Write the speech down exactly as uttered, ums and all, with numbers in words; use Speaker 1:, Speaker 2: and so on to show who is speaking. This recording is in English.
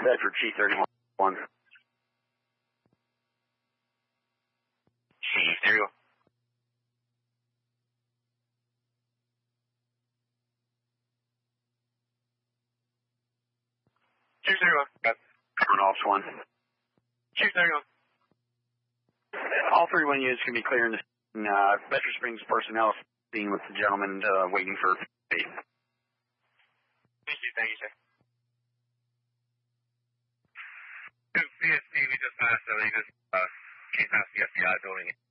Speaker 1: Bedford, G thirty-one.
Speaker 2: G thirty-one. G thirty-one. Got
Speaker 1: Turn off one.
Speaker 2: G thirty-one.
Speaker 1: All thirty-one units can be clear in the uh, Bedford Springs personnel being with the gentleman uh, waiting for me.
Speaker 2: Thank you, thank you, sir.
Speaker 3: C S T, we just passed, so we just uh, came past the F B I building.